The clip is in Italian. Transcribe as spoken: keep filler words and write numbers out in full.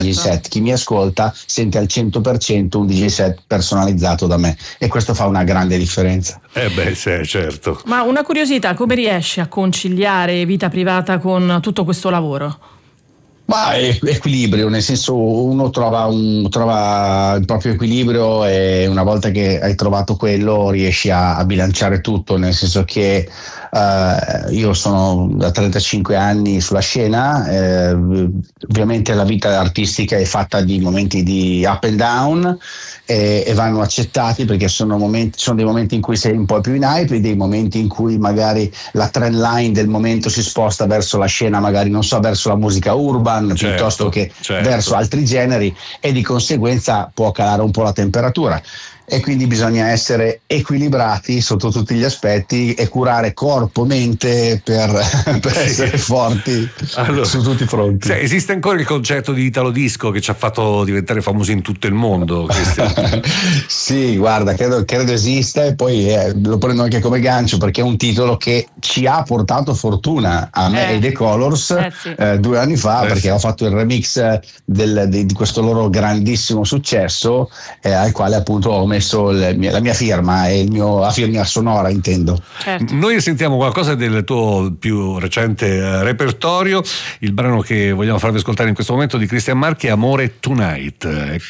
D J set, chi mi ascolta sente al cento per cento un D J set personalizzato da me, e questo fa una grande differenza. Eh beh, sì, certo. Ma una curiosità, come riesci a conciliare vita privata con tutto questo lavoro? Ma è equilibrio, nel senso, uno trova, un, trova il proprio equilibrio, e una volta che hai trovato quello riesci a, a bilanciare tutto, nel senso che uh, io sono da trentacinque anni sulla scena, eh, ovviamente la vita artistica è fatta di momenti di up and down, e, e vanno accettati, perché sono, momenti, sono dei momenti in cui sei un po' più in hype, e dei momenti in cui magari la trend line del momento si sposta verso la scena, magari non so, verso la musica urban, certo, piuttosto che certo. verso altri generi, e di conseguenza può calare un po' la temperatura, e quindi bisogna essere equilibrati sotto tutti gli aspetti e curare corpo, mente per, per sì. essere forti allora, su tutti i fronti. Sì, esiste ancora il concetto di Italo Disco che ci ha fatto diventare famosi in tutto il mondo? Sì, guarda, credo, credo esista, e poi eh, lo prendo anche come gancio, perché è un titolo che ci ha portato fortuna a me eh. e The Colors eh, sì. eh, due anni fa, eh, perché sì. ho fatto il remix del, di, di questo loro grandissimo successo, eh, al quale appunto ho messo il, la mia firma e il mio, la firma sonora, intendo. Certo. Noi sentiamo qualcosa del tuo più recente uh, repertorio. Il brano che vogliamo farvi ascoltare in questo momento di Christian Marchi è Amore Tonight. Ecco.